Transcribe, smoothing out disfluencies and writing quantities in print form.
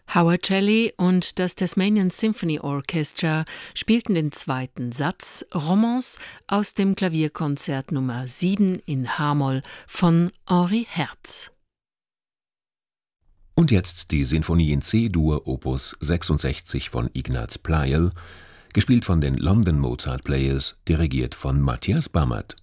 Howard Shelley und das Tasmanian Symphony Orchestra spielten den zweiten Satz Romance aus dem Klavierkonzert Nummer 7 in H-Moll von Henri Herz. Und jetzt die Sinfonie in C-Dur Opus 66 von Ignaz Pleyel, gespielt von den London Mozart Players, dirigiert von Matthias Bammert.